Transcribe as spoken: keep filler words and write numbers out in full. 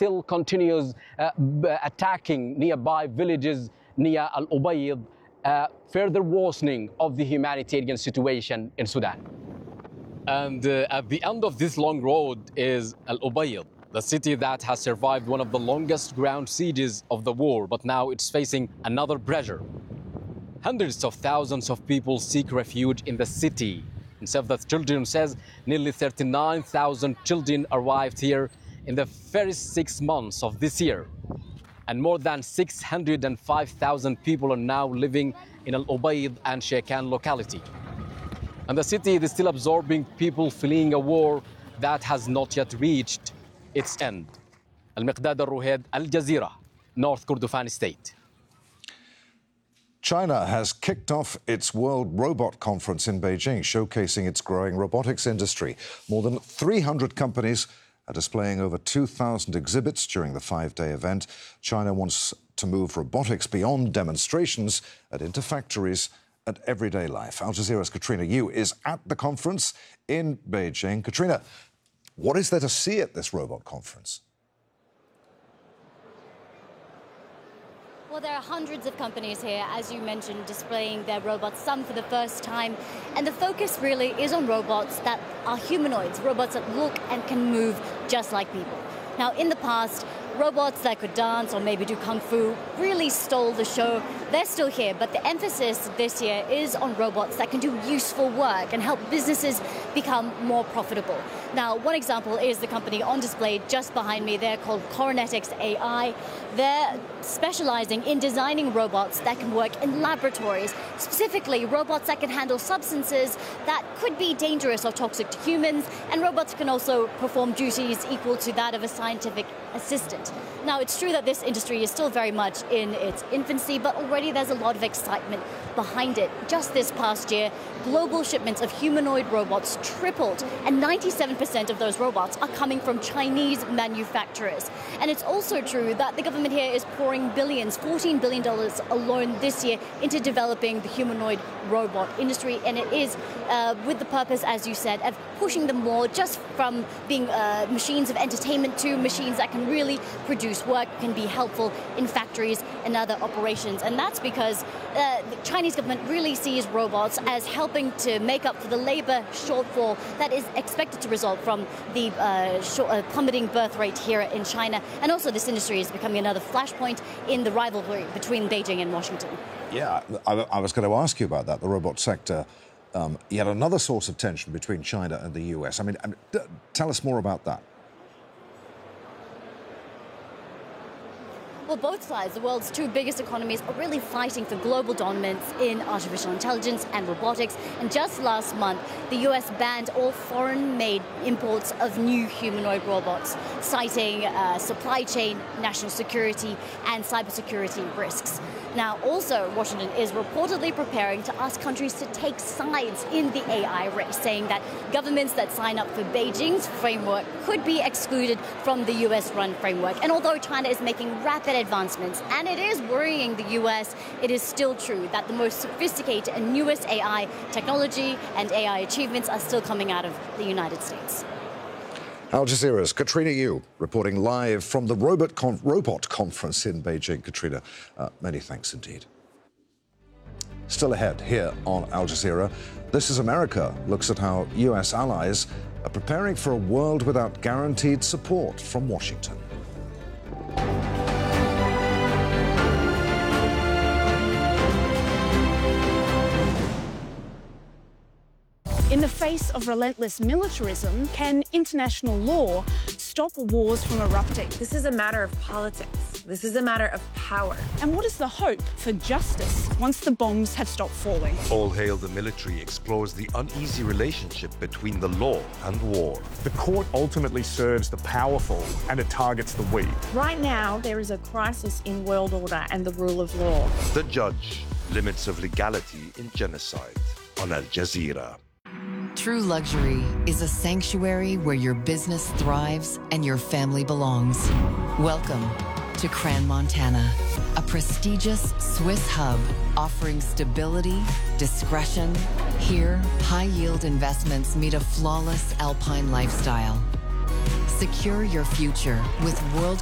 still continues uh, attacking nearby villages near Al Ubaid, uh, further worsening of the humanitarian situation in Sudan. And uh, at the end of this long road is Al Ubaid, the city that has survived one of the longest ground sieges of the war, but now it's facing another pressure. Hundreds of thousands of people seek refuge in the city. And Save the Children says nearly thirty-nine thousand children arrived here in the first six months of this year. And more than six hundred five thousand people are now living in Al Ubaid and Shekan locality. And the city is still absorbing people fleeing a war that has not yet reached its end. Al-Miqdad Al-Ruhaid, Al Jazeera, North Kordofan State. China has kicked off its World Robot Conference in Beijing, showcasing its growing robotics industry. More than three hundred companies are displaying over two thousand exhibits during the five-day event. China wants to move robotics beyond demonstrations and into factories and everyday life. Al Jazeera's Katrina Yu is at the conference in Beijing. Katrina, what is there to see at this robot conference? Well, there are hundreds of companies here, as you mentioned, displaying their robots, some for the first time. And the focus really is on robots that are humanoids, robots that look and can move just like people. Now, in the past, robots that could dance or maybe do kung fu really stole the show. They're still here, but the emphasis this year is on robots that can do useful work and help businesses become more profitable. Now, one example is the company on display just behind me. They're called Coronetics A I. They're specializing in designing robots that can work in laboratories, specifically robots that can handle substances that could be dangerous or toxic to humans, and robots can also perform duties equal to that of a scientific assistant. Now, it's true that this industry is still very much in its infancy, but already there's a lot of excitement behind it. Just this past year, global shipments of humanoid robots tripled, and ninety-seven percent of those robots are coming from Chinese manufacturers. And it's also true that the government here is pouring billions, fourteen billion dollars alone this year, into developing the humanoid robot industry. And it is uh, with the purpose, as you said, of pushing them more just from being uh, machines of entertainment to machines that can really produce work, can be helpful in factories and other operations. And that's because uh, the Chinese government really sees robots as helping to make up for the labor shortfall that is expected to result from the uh, short, uh, plummeting birth rate here in China. And also this industry is becoming another flashpoint in the rivalry between Beijing and Washington. Yeah, I, I was going to ask you about that, the robot sector. Um, yet another source of tension between China and the U S. I mean, I mean d- tell us more about that. Well, both sides, the world's two biggest economies, are really fighting for global dominance in artificial intelligence and robotics. And just last month, the U S banned all foreign-made imports of new humanoid robots, citing uh, supply chain, national security, and cybersecurity risks. Now, also, Washington is reportedly preparing to ask countries to take sides in the A I race, saying that governments that sign up for Beijing's framework could be excluded from the U S-run framework. And although China is making rapid advancements, and it is worrying the U S, it is still true that the most sophisticated and newest A I technology and A I achievements are still coming out of the United States. Al Jazeera's Katrina Yu reporting live from the Robot, Con- Robot Conference in Beijing. Katrina, uh, many thanks indeed. Still ahead here on Al Jazeera, This is America looks at how U S allies are preparing for a world without guaranteed support from Washington. In the face of relentless militarism, can international law stop wars from erupting? This is a matter of politics. This is a matter of power. And what is the hope for justice once the bombs have stopped falling? All Hail the Military explores the uneasy relationship between the law and war. The court ultimately serves the powerful and it targets the weak. Right now, there is a crisis in world order and the rule of law. The Judge, Limits of Legality in Genocide on Al Jazeera. True Luxury is a sanctuary where your business thrives and your family belongs. Welcome to Crans-Montana, a prestigious Swiss hub offering stability, discretion. Here, high-yield investments meet a flawless alpine lifestyle. Secure your future with world